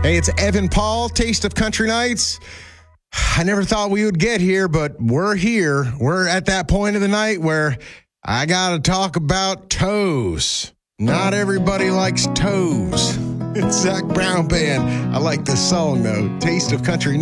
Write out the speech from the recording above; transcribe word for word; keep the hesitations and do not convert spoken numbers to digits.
Hey, it's Evan Paul, Taste of Country Nights. I never thought we would get here, but we're here. We're at that point of the night where I got to talk about toes. Not everybody likes toes. It's Zach Brown Band. I like this song, though. Taste of Country Nights.